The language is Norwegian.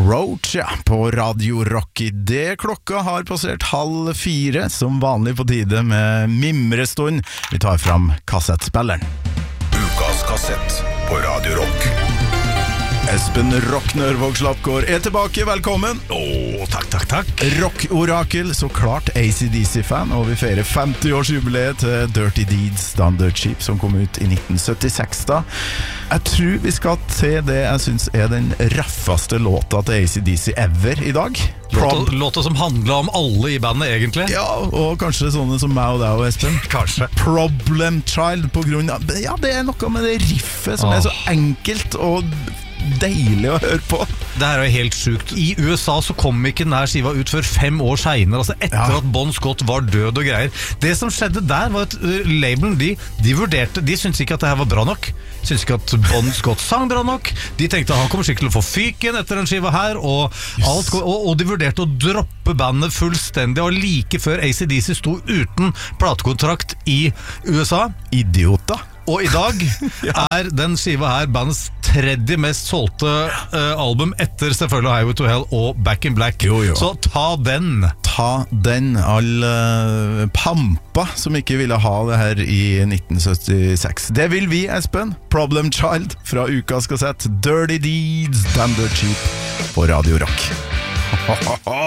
Roach, ja, på Radio Rock. I det klokka har passert 3:30, som vanlig på tide med mimrestund. Vi tar fram kassettspilleren. Ukas kassett på Radio Rock. Espen Rock Nørvåg Slappgård tilbake, velkommen. Takk. Rock-orakel, så klart AC/DC-fan, og vi feirer 50-årsjubileet til Dirty Deeds Standard Cheap, som kom ut i 1976 da. Jeg tror vi skal til det jeg synes den raffeste låta til AC/DC ever i dag. Låta som handler om alle i bandet egentlig. Ja, og kanskje sånne som meg og deg og Espen. Kanskje. Problem Child, på grunn av, ja, det noe med det riffet som så enkelt og deilig å høre på. Det her jo helt sykt. I USA så kom ikke denne skiva ut før 5 år senere, altså etter at Bon Scott var død og greier. Det som skjedde der var at labelen, de vurderte, de syntes ikke at det her var bra nok. Syntes ikke at Bon Scott sang bra nok. De tenkte at han kommer sikkert til å få fyken etter den skiva her, og de vurderte å droppe bandet fullstendig, og like før AC/DC sto uten platekontrakt i USA. Idiota. Og i dag den skiva her bandets 3. mest solgte album, etter selvfølgelig Highway to Hell og Back in Black. Jo. Så ta den, all pampa som ikke ville ha det her i 1976. Det vil vi, Espen. Problem Child fra ukas kassett Dirty Deeds Standard Cheap på Radio Rock.